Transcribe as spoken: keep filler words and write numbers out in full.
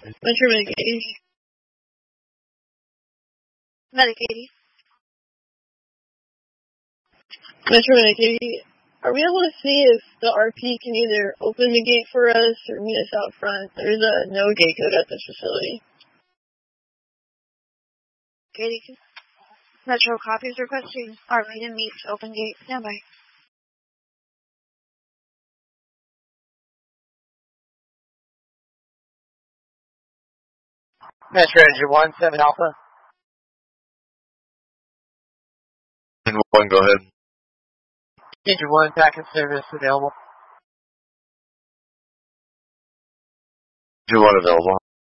Metro Medicaid. Medicaid. Metro Medicaid. Are we able to see if the R P can either open the gate for us or meet us out front? There's a no gate code at this facility. Katie, Metro copies requesting R P to meet open gate. Standby. Metro Engine one, seven Alpha. Engine one, go ahead. Engine one, packet service available. Engine one available.